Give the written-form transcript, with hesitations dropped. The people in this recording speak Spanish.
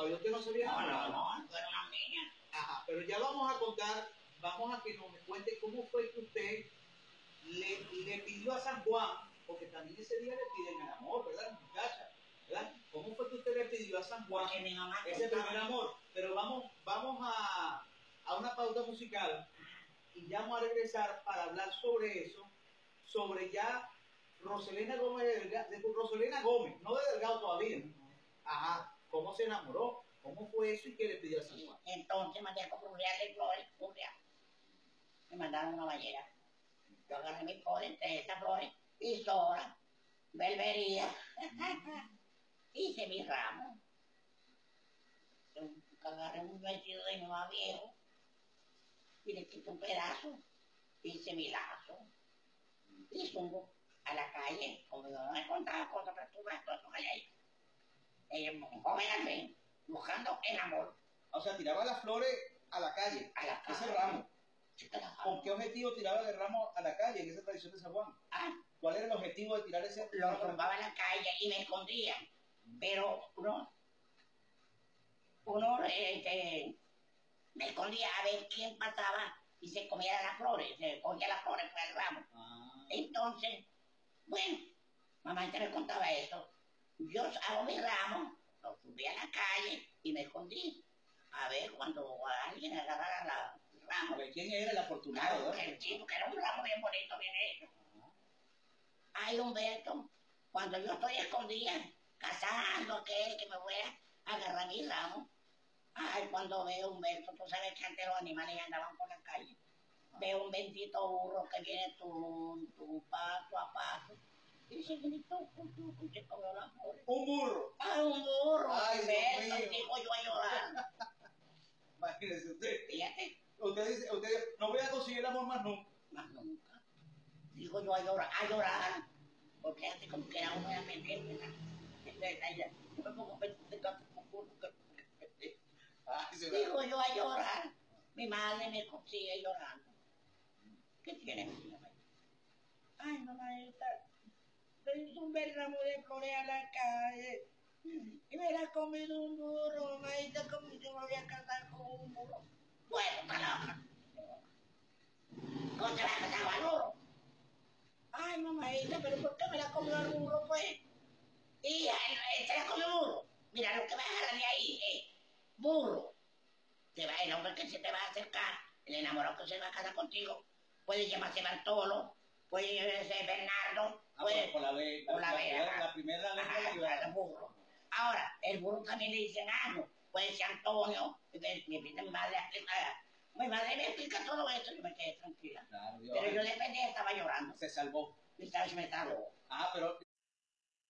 todavía usted no se había enamorado. No, tú eres una niña. Ajá, pero ya vamos a contar, vamos a que nos cuente cómo fue que usted le pidió a San Juan, porque también ese día le piden el amor, ¿verdad, muchacha? ¿Verdad? ¿Cómo fue que usted le pidió a San Juan ese primer amor? Pero vamos a una pauta musical y ya vamos a regresar para hablar sobre eso, sobre ya Roselena Gómez, Roselena Gómez, no de Delgado todavía. Ajá, ¿cómo se enamoró? ¿Cómo fue eso y qué le pidió a San Juan? Entonces mandé a comprar un real de flores, un real. Me mandaron una bañera. Yo agarré mis flores, entre estas flores, pisora, belvería. Hice mi ramo. Yo agarré un vestido de mi mamá viejo y le quité un pedazo. Hice mi lazo. Y subo a la calle, como yo no me contaba cosas, pero tú ves todo eso allá. Joven al fin, buscando el amor. O sea, tiraba las flores a la calle. A la calle. Ese ramo. ¿Con qué objetivo tiraba el ramo a la calle en esa tradición de San Juan? ¿Cuál era el objetivo de tirar ese ramo? Lo tumbaba a la calle y me escondía. Pero uno me escondía a ver quién pasaba y se comiera las flores, se cogía las flores por el ramo. Entonces, bueno, mamá me contaba eso. Yo hago mi ramo, lo subí a la calle y me escondí. A ver cuando alguien agarrara la ramo. A ver quién era el afortunado. Claro, el chico, que era un ramo bien bonito, bien hecho. Ay, Humberto, cuando yo estoy escondida, cazando aquel que me voy a agarrar mi ramo. Ay, cuando veo Humberto, tú sabes que antes los animales andaban por la calle. Veo un bendito burro que viene tu paso a paso. Y se gritó, se comió la flores. ¿Un burro? ¡Ah, un burro! ¡Ay, Humberto! Y digo yo a llorar. Imagínese usted. Fíjate. Usted dice, no voy a conseguir el amor más nunca. Más nunca. Digo yo a llorar. Porque así como que era uno de la pendiente. Yo me pongo digo yo a llorar. Mi madre me consigue llorando. ¿Qué tiene mi mamá? Ay, mamadita, le hizo un bel ramo de flores a la calle y me la ha comido un burro, mamadita, como si me voy a casar con un burro. Bueno, está loca. ¿Cómo te vas a casar con el burro? Ay, mamadita, pero ¿por qué me la comió el burro, pues? Y te la comió el burro. Mira, lo que vas a agarrar de ahí, burro. Te va el hombre que se te va a acercar, el enamorado que se va a casar contigo, puede llamarse Bartolo, puede llamarse Bernardo, puede... Por la primera letra el burro. Ahora, el burro también le dicen asno, puede ser Antonio, me explica mi madre, mi madre me explica todo esto y yo me quedé tranquila. Claro, pero yo de pendeja estaba llorando. Se salvó. Me salvó. Pero